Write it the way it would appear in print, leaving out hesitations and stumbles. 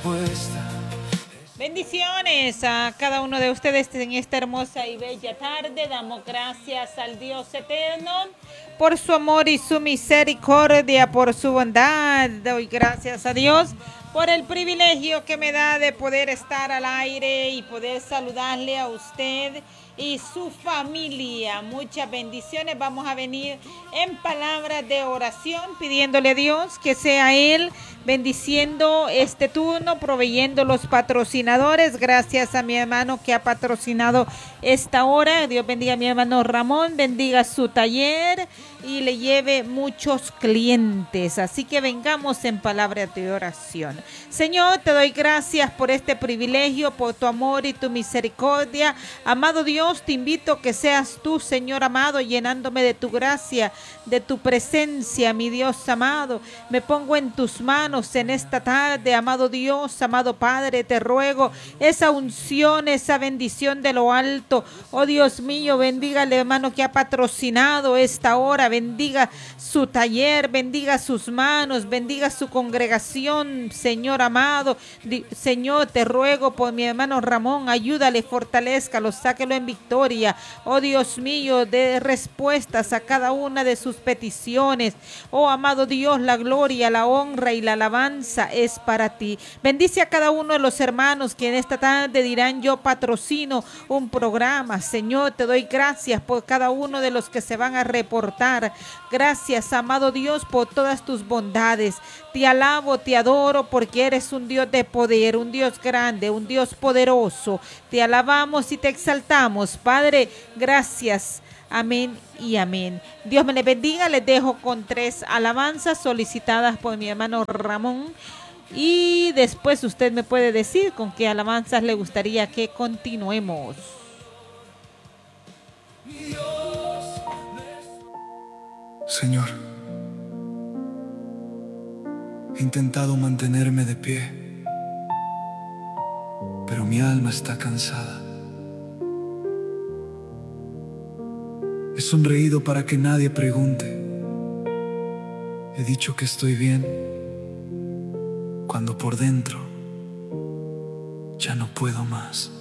respuesta. Bendiciones a cada uno de ustedes en esta hermosa y bella tarde. Damos gracias al Dios eterno por su amor y su misericordia, por su bondad. Doy gracias a Dios por el privilegio que me da de poder estar al aire y poder saludarle a usted y su familia. Muchas bendiciones. Vamos a venir en palabras de oración pidiéndole a Dios que sea Él bendiciendo este turno, proveyendo los patrocinadores. Gracias a mi hermano que ha patrocinado esta hora. Dios bendiga a mi hermano Ramón, bendiga su taller y le lleve muchos clientes. Así que vengamos en palabras de oración. Señor, te doy gracias por este privilegio, por tu amor y tu misericordia. Amado Dios, te invito a que seas tú, Señor amado, llenándome de tu gracia, de tu presencia, mi Dios amado. Me pongo en tus manos en esta tarde, amado Dios, amado Padre, te ruego esa unción, esa bendición de lo alto. Oh Dios mío, bendiga al hermano que ha patrocinado esta hora, bendiga su taller, bendiga sus manos, bendiga su congregación, Señor amado. Señor, te ruego por mi hermano Ramón, ayúdale, fortalezcalo, sáquelo en victoria. Oh Dios mío, dé respuestas a cada una de sus peticiones. Oh amado Dios, la gloria, la honra y la alabanza es para ti. Bendice a cada uno de los hermanos que en esta tarde dirán: yo patrocino un programa. Señor, te doy gracias por cada uno de los que se van a reportar. Gracias, amado Dios, por todas tus bondades. Te alabo, te adoro, porque eres un Dios de poder, un Dios grande, un Dios poderoso. Te alabamos y te exaltamos, Padre. Gracias. Amén y amén. Dios me les bendiga. Les dejo con 3 alabanzas solicitadas por mi hermano Ramón. Y después usted me puede decir con qué alabanzas le gustaría que continuemos. Señor, he intentado mantenerme de pie, pero mi alma está cansada. He sonreído para que nadie pregunte. He dicho que estoy bien, cuando por dentro ya no puedo más.